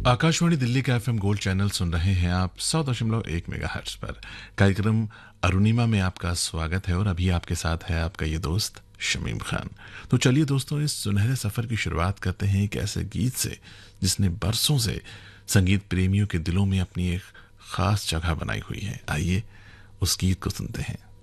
आकाशवाणी दिल्ली का FM gold channel सुन रहे हैं आप 100.1 मेगाहर्ट्ज पर। कार्यक्रम अरुणिमा में आपका स्वागत है और अभी आपके साथ है आपका ये दोस्त शमीम खान। तो चलिए दोस्तों, इस सुनहरे सफर की शुरुआत करते हैं एक ऐसे गीत से जिसने बरसों से संगीत प्रेमियों के दिलों में अपनी एक खास जगह बनाई हुई है। आइए उस गीत को सुनते हैं।